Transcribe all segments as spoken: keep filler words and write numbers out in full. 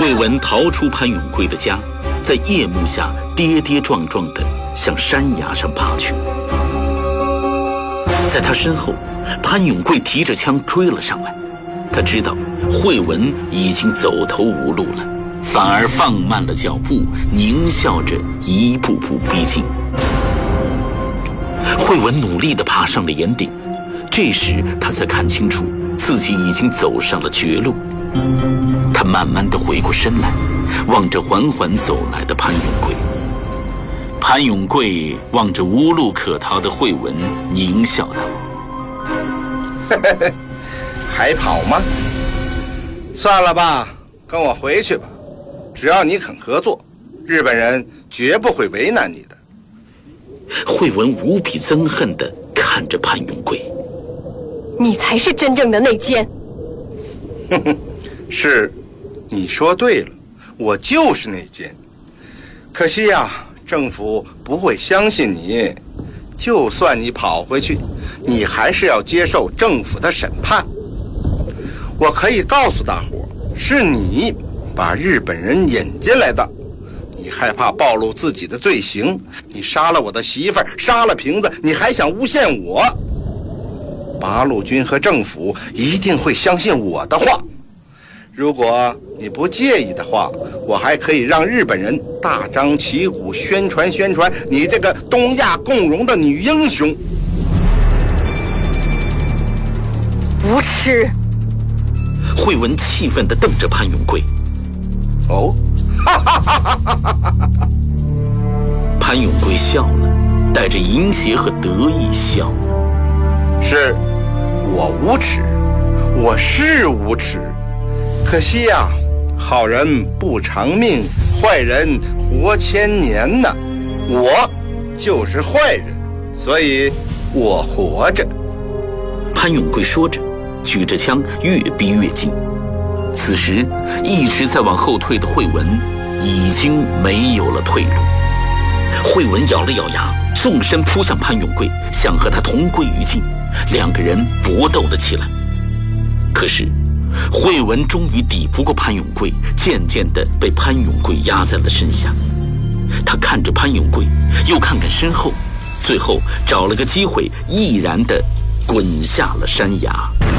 慧文逃出潘永贵的家，在夜幕下跌跌撞撞地向山崖上爬去。在他身后，潘永贵提着枪追了上来。他知道慧文已经走投无路了，反而放慢了脚步，狞笑着一步步逼近。慧文努力地爬上了岩顶，这时他才看清楚自己已经走上了绝路。他慢慢地回过身来，望着缓缓走来的潘永贵。潘永贵望着无路可逃的慧文，狞笑道： 还跑吗？算了吧，跟我回去吧。只要你肯合作，日本人绝不会为难你的。 慧文无比憎恨地看着潘永贵： 你才是真正的内奸。 哼哼，是，你说对了，我就是内奸。可惜呀、啊，政府不会相信你。就算你跑回去，你还是要接受政府的审判。我可以告诉大伙，是你把日本人引进来的。你害怕暴露自己的罪行，你杀了我的媳妇儿，杀了瓶子，你还想诬陷我。八路军和政府一定会相信我的话。如果你不介意的话，我还可以让日本人大张旗鼓宣传宣传你这个东亚共荣的女英雄。 无耻！ 慧文气愤地瞪着潘永贵。 哦，哈哈哈哈哈哈！ 潘永贵笑了，带着淫邪和得意笑。 是，我无耻，我是无耻。可惜呀、啊，好人不长命，坏人活千年呢。我就是坏人，所以我活着。 潘永贵说着，举着枪越逼越近。此时，一直在往后退的慧文已经没有了退路。慧文咬了咬牙，纵身扑向潘永贵，想和他同归于尽。两个人搏斗了起来。可是慧文终于抵不过潘永贵，渐渐地被潘永贵压在了身下。他看着潘永贵，又看看身后，最后找了个机会，毅然地滚下了山崖。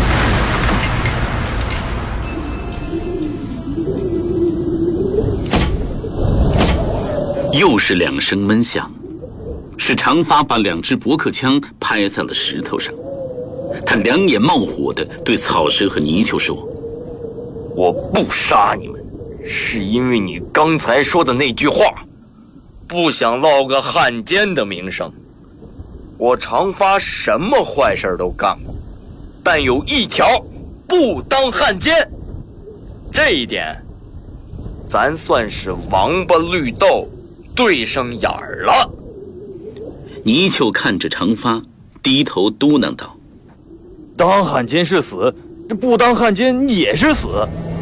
又是两声闷响，是长发把两支驳壳枪拍在了石头上。他两眼冒火地对草蛇和泥鳅说： 我不杀你们，是因为你刚才说的那句话，不想落个汉奸的名声。我长发什么坏事都干过，但有一条，不当汉奸。这一点咱算是王八绿豆对上眼儿了。 泥鳅看着长发，低头嘟囔道： 当汉奸是死，不当汉奸也是死。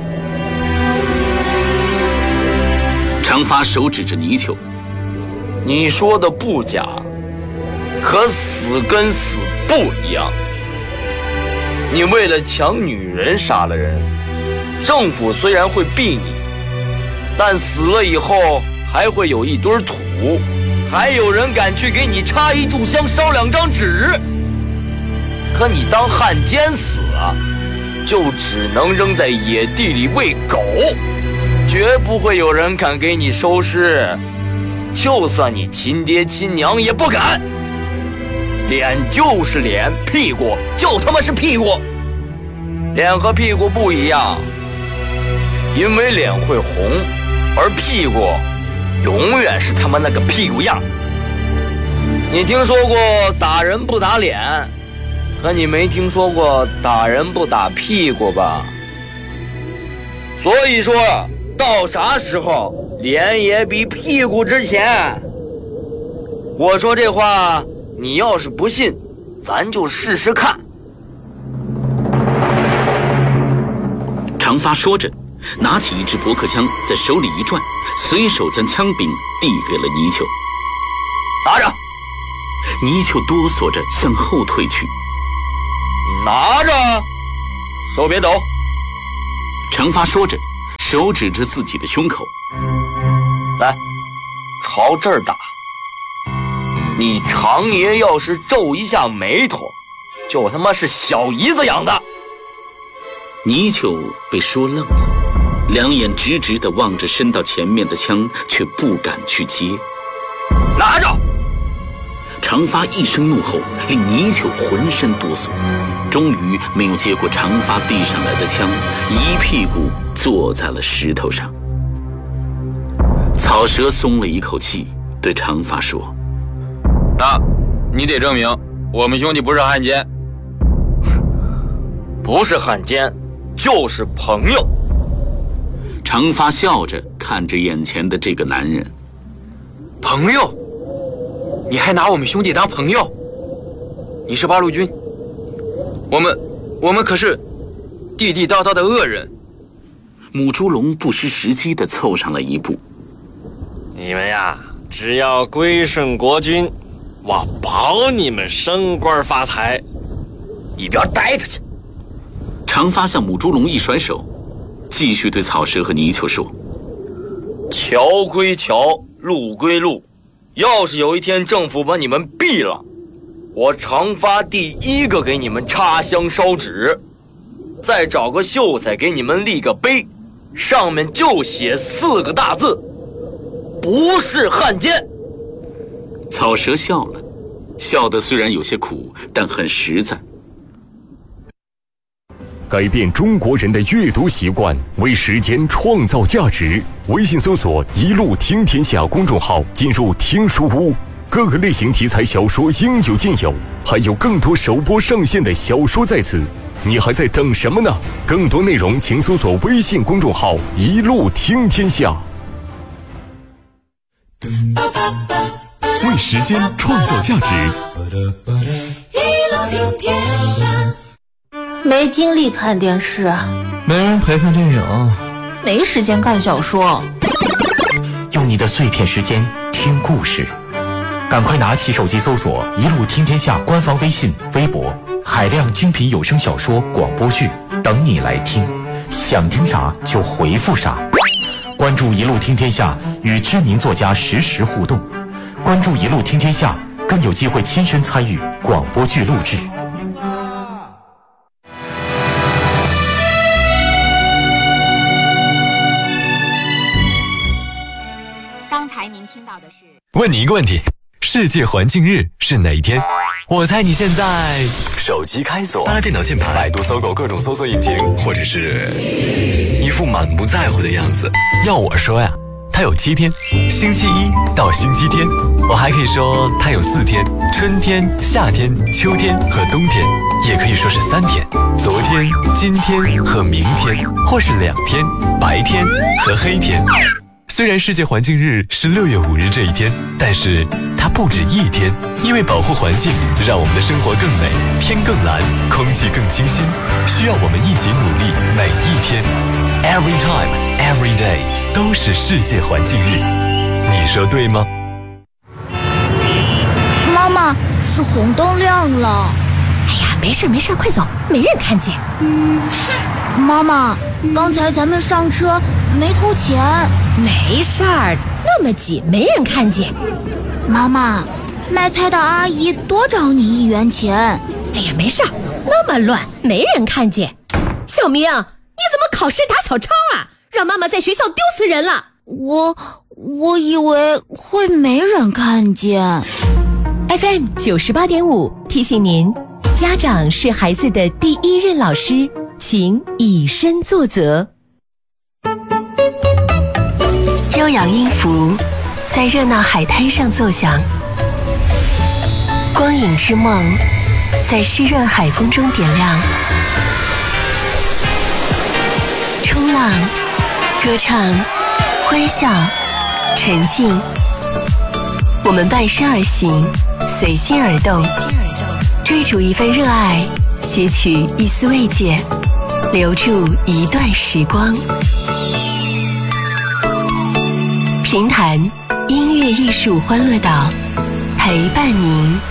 长发手指着泥鳅： 你说的不假，可死跟死不一样。你为了抢女人杀了人，政府虽然会毙你，但死了以后还会有一堆土，还有人敢去给你插一炷香烧两张纸。可你当汉奸死啊，就只能扔在野地里喂狗，绝不会有人敢给你收尸，就算你亲爹亲娘也不敢。脸就是脸，屁股就他妈是屁股。脸和屁股不一样，因为脸会红，而屁股永远是他妈那个屁股样。你听说过打人不打脸，可你没听说过打人不打屁股吧？所以说到啥时候脸也比屁股值钱。我说这话你要是不信，咱就试试看。 长发说着，拿起一支驳壳枪在手里一转，随手将枪柄递给了泥鳅。 拿着。 泥鳅哆嗦着向后退去。 你拿着，手别抖。 长发说着， 手指着自己的胸口。 来，朝这儿打。你常爷要是皱一下眉头，就他妈是小姨子养的。 泥鳅被说愣了，两眼直直地望着伸到前面的枪，却不敢去接。 拿着！ 长发一声怒吼，令泥鳅浑身哆嗦，终于没有接过长发递上来的枪，一屁股坐在了石头上。草蛇松了一口气，对长发说： 那你得证明我们兄弟不是汉奸。 不是汉奸，就是朋友。 长发笑着看着眼前的这个男人。 朋友？你还拿我们兄弟当朋友？你是八路军，我们我们可是地地道道的恶人。 母猪笼不失时机地凑上了一步。 你们呀，只要归顺国军，我保你们升官发财。 一边待着去。 长发向母猪笼一甩手，继续对草蛇和泥鳅说： 桥归桥，路归路，要是有一天政府把你们毙了，我长发第一个给你们插香烧纸，再找个秀才给你们立个碑，上面就写四个大字：不是汉奸。 草蛇笑了，笑得虽然有些苦，但很实在。 改变中国人的阅读习惯，为时间创造价值。微信搜索“一路听天下”公众号，进入听书屋，各个类型题材小说应有尽有，还有更多首播上线的小说在此。你还在等什么呢？更多内容请搜索微信公众号“一路听天下”。为时间创造价值。 一路听天下。没精力看电视， 没人陪看电影， 没时间看小说。 用你的碎片时间听故事，赶快拿起手机搜索“一路听天下”官方微信、微博，海量精品有声小说、广播剧等你来听，想听啥就回复啥。关注“一路听天下”，与知名作家实时互动。关注“一路听天下”，更有机会亲身参与广播剧录制。 问你一个问题，世界环境日是哪一天？我猜你现在手机开锁，拉电脑键盘，百度、搜狗各种搜索引擎，或者是一副满不在乎的样子。要我说呀，它有七天，星期一到星期天。我还可以说它有四天，春天、夏天、秋天和冬天，也可以说是三天，昨天、今天和明天，或是两天，白天和黑天。虽然世界环境日是六月五日这一天，但是它不止一天，因为保护环境，让我们的生活更美，天更蓝，空气更清新，需要我们一起努力，每一天 ，every time, every day 都是世界环境日，你说对吗？ 妈妈，是红灯亮了。 哎呀，没事没事，快走，没人看见。 妈妈，刚才咱们上车没偷钱。 没事儿，那么挤没人看见。 妈妈，卖菜的阿姨多找你一元钱。 哎呀，没事儿，那么乱没人看见。小明，你怎么考试打小抄啊？让妈妈在学校丢死人了。 我我以为会没人看见。 F M 九十八点五提醒您，家长是孩子的第一任老师，请以身作则。悠扬音符在热闹海滩上奏响，光影之梦在湿润海风中点亮。冲浪、歌唱、欢笑、沉浸，我们伴身而行，随心而动，追逐一份热爱，撷取一丝慰藉，留住一段时光。评弹音乐艺术欢乐岛，陪伴您。